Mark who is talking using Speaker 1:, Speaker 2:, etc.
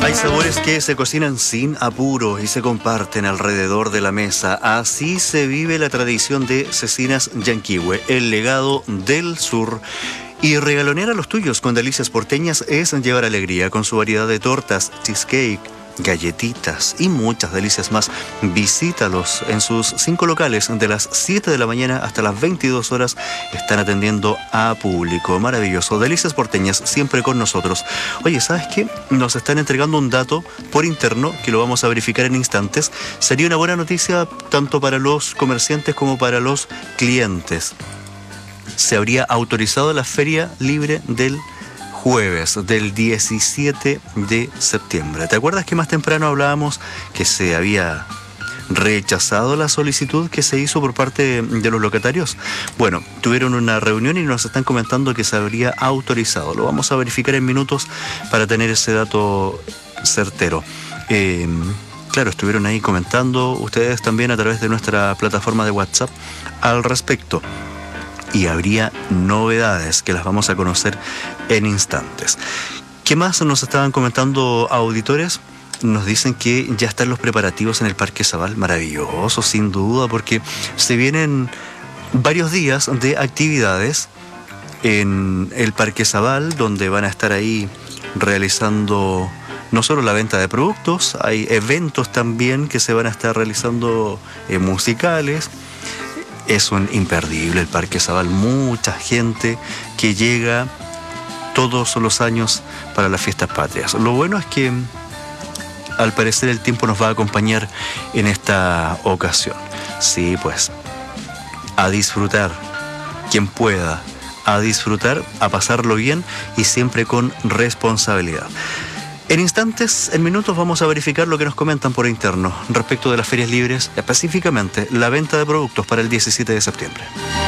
Speaker 1: Hay sabores que se cocinan sin apuro y se comparten alrededor de la mesa. Así se vive la tradición de Cecinas Yanquihue, el legado del sur. Y regalonear a los tuyos con delicias porteñas es llevar alegría con su variedad de tortas, cheesecake, galletitas y muchas delicias más. Visítalos en sus 5 locales. De las 7 de la mañana hasta las 22 horas están atendiendo a público. Maravilloso. Delicias porteñas, siempre con nosotros. Oye, ¿sabes qué? Nos están entregando un dato por interno que lo vamos a verificar en instantes. Sería una buena noticia tanto para los comerciantes como para los clientes. Se habría autorizado la Feria Libre del jueves del 17 de septiembre. ¿Te acuerdas que más temprano hablábamos que se había rechazado la solicitud que se hizo por parte de los locatarios? Bueno, tuvieron una reunión y nos están comentando que se habría autorizado. Lo vamos a verificar en minutos para tener ese dato certero. Claro, estuvieron ahí comentando ustedes también a través de nuestra plataforma de WhatsApp al respecto. Y habría novedades que las vamos a conocer en instantes. ¿Qué más nos estaban comentando auditores? Nos dicen que ya están los preparativos en el Parque Zabal. Maravilloso, sin duda, porque se vienen varios días de actividades en el Parque Zabal, donde van a estar ahí realizando no solo la venta de productos, hay eventos también que se van a estar realizando musicales. Es un imperdible el Parque Zabal, mucha gente que llega todos los años para las fiestas patrias. Lo bueno es que al parecer el tiempo nos va a acompañar en esta ocasión. Sí, pues, a disfrutar, quien pueda, a disfrutar, a pasarlo bien y siempre con responsabilidad. En instantes, en minutos, vamos a verificar lo que nos comentan por interno respecto de las ferias libres, específicamente la venta de productos para el 17 de septiembre.